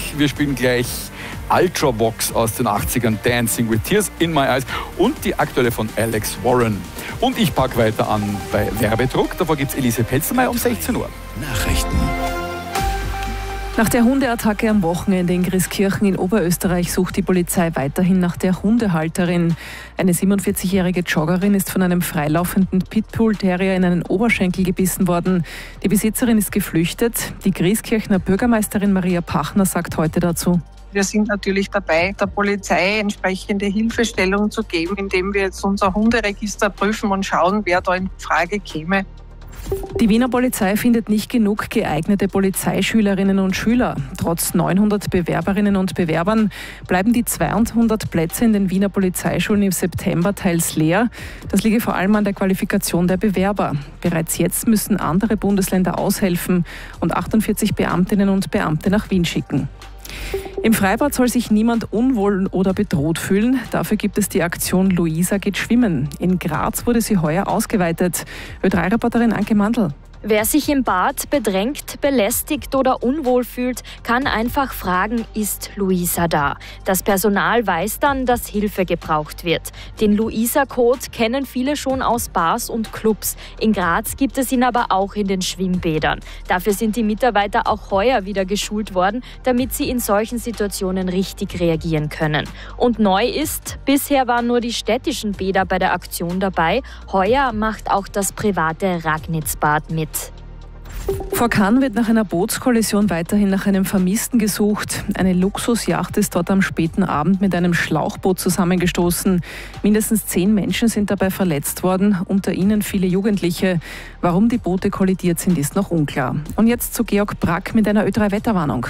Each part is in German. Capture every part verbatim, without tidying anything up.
Wir spielen gleich Ultravox aus den achtzigern, Dancing with Tears in My Eyes und die aktuelle von Alex Warren. Und ich packe weiter an bei Werbedruck. Davor gibt es Elise Pelzmeier um sechzehn Uhr. Nachrichten. Nach der Hundeattacke am Wochenende in Grieskirchen in Oberösterreich sucht die Polizei weiterhin nach der Hundehalterin. Eine siebenundvierzigjährige Joggerin ist von einem freilaufenden Pitbull-Terrier in einen Oberschenkel gebissen worden. Die Besitzerin ist geflüchtet. Die Grieskirchener Bürgermeisterin Maria Pachner sagt heute dazu: Wir sind natürlich dabei, der Polizei entsprechende Hilfestellung zu geben, indem wir jetzt unser Hunderegister prüfen und schauen, wer da in Frage käme. Die Wiener Polizei findet nicht genug geeignete Polizeischülerinnen und Schüler. Trotz neunhundert Bewerberinnen und Bewerbern bleiben die zweihundert Plätze in den Wiener Polizeischulen im September teils leer. Das liege vor allem an der Qualifikation der Bewerber. Bereits jetzt müssen andere Bundesländer aushelfen und achtundvierzig Beamtinnen und Beamte nach Wien schicken. Im Freibad soll sich niemand unwohl oder bedroht fühlen. Dafür gibt es die Aktion Luisa geht schwimmen. In Graz wurde sie heuer ausgeweitet. Ö drei Reporterin Anke Mandl. Wer sich im Bad bedrängt, belästigt oder unwohl fühlt, kann einfach fragen, ist Luisa da? Das Personal weiß dann, dass Hilfe gebraucht wird. Den Luisa-Code kennen viele schon aus Bars und Clubs. In Graz gibt es ihn aber auch in den Schwimmbädern. Dafür sind die Mitarbeiter auch heuer wieder geschult worden, damit sie in solchen Situationen richtig reagieren können. Und neu ist, bisher waren nur die städtischen Bäder bei der Aktion dabei. Heuer macht auch das private Ragnitzbad mit. Vor Cannes wird nach einer Bootskollision weiterhin nach einem Vermissten gesucht. Eine Luxusjacht ist dort am späten Abend mit einem Schlauchboot zusammengestoßen. Mindestens zehn Menschen sind dabei verletzt worden, unter ihnen viele Jugendliche. Warum die Boote kollidiert sind, ist noch unklar. Und jetzt zu Georg Brack mit einer Ö drei Wetterwarnung.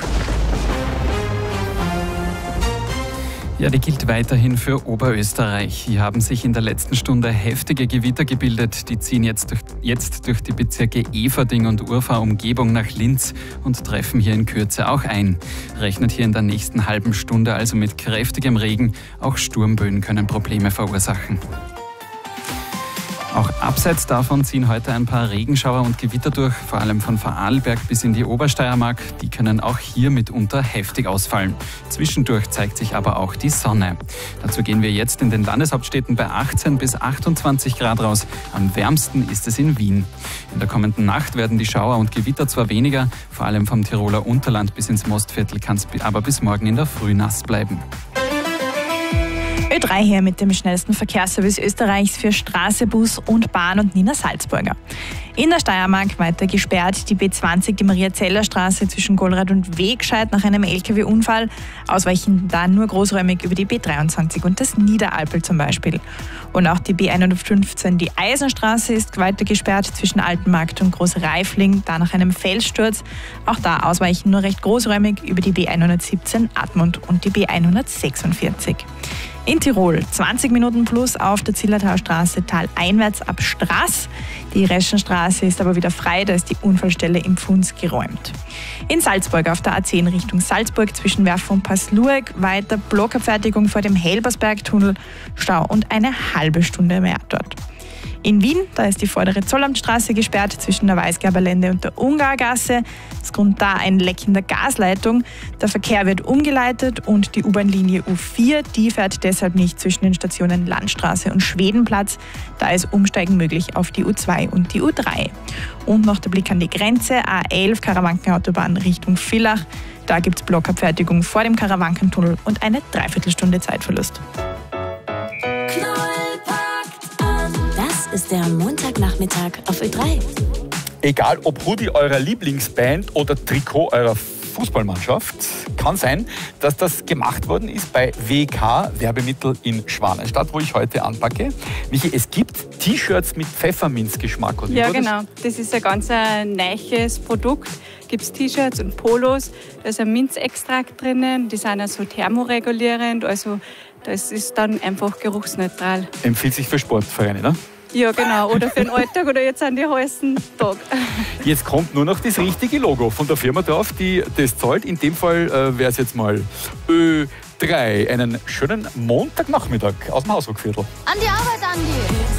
Ja, die gilt weiterhin für Oberösterreich. Hier haben sich in der letzten Stunde heftige Gewitter gebildet. Die ziehen jetzt durch, jetzt durch die Bezirke Everding und Urfahr-Umgebung nach Linz und treffen hier in Kürze auch ein. Rechnet hier in der nächsten halben Stunde also mit kräftigem Regen. Auch Sturmböen können Probleme verursachen. Auch abseits davon ziehen heute ein paar Regenschauer und Gewitter durch, vor allem von Vorarlberg bis in die Obersteiermark. Die können auch hier mitunter heftig ausfallen. Zwischendurch zeigt sich aber auch die Sonne. Dazu gehen wir jetzt in den Landeshauptstädten bei achtzehn bis achtundzwanzig Grad raus. Am wärmsten ist es in Wien. In der kommenden Nacht werden die Schauer und Gewitter zwar weniger, vor allem vom Tiroler Unterland bis ins Mostviertel kann es aber bis morgen in der Früh nass bleiben. Ö drei hier mit dem schnellsten Verkehrsservice Österreichs für Straße, Bus und Bahn und Nina Salzburger. In der Steiermark weiter gesperrt die B zwanzig, die Maria-Zeller-Straße zwischen Golrath und Wegscheid nach einem L K W-Unfall. Ausweichen da nur großräumig über die B dreiundzwanzig und das Niederalpel zum Beispiel. Und auch die B hundertfünfzehn, die Eisenstraße, ist weiter gesperrt zwischen Altenmarkt und Großreifling, da nach einem Felssturz. Auch da ausweichen nur recht großräumig über die B hundertsiebzehn Admont und die B hundertsechsundvierzig. In Tirol zwanzig Minuten plus auf der Zillertalstraße taleinwärts ab Straß. Die Reschenstraße ist aber wieder frei, da ist die Unfallstelle im Pfunds geräumt. In Salzburg auf der A zehn Richtung Salzburg zwischen Werfen und Passlueg weiter Blockabfertigung vor dem Helbersbergtunnel, Stau und eine halbe Stunde mehr dort. In Wien, da ist die vordere Zollamtstraße gesperrt zwischen der Weißgerberlände und der Ungargasse. Es kommt da ein Leck in der Gasleitung. Der Verkehr wird umgeleitet und die U-Bahn-Linie U vier, die fährt deshalb nicht zwischen den Stationen Landstraße und Schwedenplatz. Da ist Umsteigen möglich auf die U zwei und die U drei. Und noch der Blick an die Grenze, A elf Karawankenautobahn Richtung Villach. Da gibt es Blockabfertigung vor dem Karawankentunnel und eine Dreiviertelstunde Zeitverlust. Ist der Montagnachmittag auf Ö drei. Egal ob Hoodie eurer Lieblingsband oder Trikot eurer Fußballmannschaft, kann sein, dass das gemacht worden ist bei W K Werbemittel in Schwanenstadt, wo ich heute anpacke. Michi, es gibt T-Shirts mit Pfefferminzgeschmack. Oder ja, genau. Das ist ein ganz ein neues Produkt. Es gibt T-Shirts und Polos. Da ist ein Minzextrakt drinnen. Die sind also thermoregulierend. Also das ist dann einfach geruchsneutral. Empfiehlt sich für Sportvereine, ne? Ja, genau. Oder für den Alltag oder jetzt an die heißen Tag. Jetzt kommt nur noch das richtige Logo von der Firma drauf, die das zahlt. In dem Fall äh, wäre es jetzt mal Ö drei. Einen schönen Montagnachmittag aus dem Hausruckviertel. An die Arbeit, Andi!